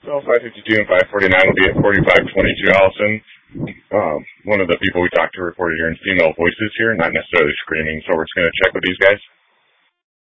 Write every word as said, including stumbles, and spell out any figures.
So five fifty-two and five forty-nine will be at forty-five twenty-two Allison. Um, one of the people we talked to reported hearing female voices here, not necessarily screaming, so we're just going to check with these guys.